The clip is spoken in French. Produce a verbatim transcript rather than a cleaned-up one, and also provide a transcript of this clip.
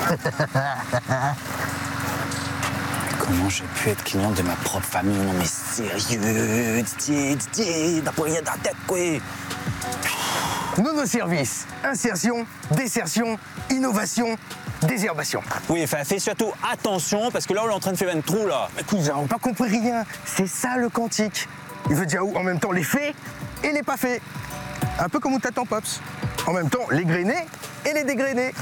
Comment j'ai pu être client de ma propre famille? Non mais sérieux, Didier, Didier, t'as pas rien dans la tête, quoi. Nouveau service, insertion, désertion, innovation, désherbation. Oui, enfin, fais surtout attention, parce que là, on est en train de faire un trou, là. Mais cousin, on n'a pas compris rien. C'est ça le quantique. Il veut dire en même temps les faits et les pas faits. Un peu comme où t'attends Pops. En même temps, les grainés et les dégrainés.